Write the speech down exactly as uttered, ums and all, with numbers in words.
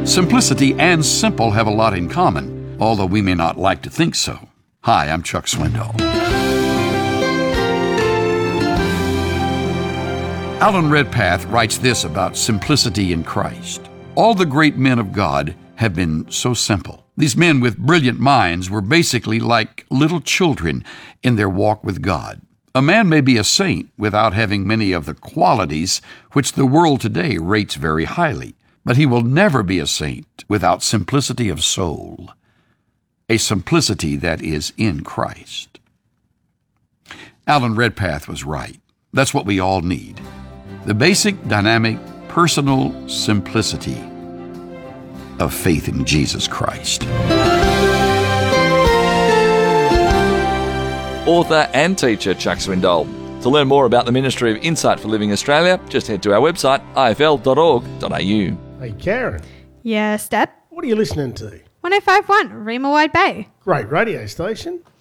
Simplicity and simple have a lot in common, although we may not like to think so. Hi, I'm Chuck Swindoll. Alan Redpath writes this about simplicity in Christ. All the great men of God have been so simple. These men with brilliant minds were basically like little children in their walk with God. A man may be a saint without having many of the qualities which the world today rates very highly, but he will never be a saint without simplicity of soul, a simplicity that is in Christ. Alan Redpath was right. That's what we all need. The basic, dynamic, personal simplicity of faith in Jesus Christ. Author and teacher Chuck Swindoll. To learn more about the Ministry of Insight for Living Australia, just head to our website, i f l dot org dot a u. Hey, Karen. Yes, Dad? What are you listening to? one oh five point one, Rima Wide Bay. Great radio station.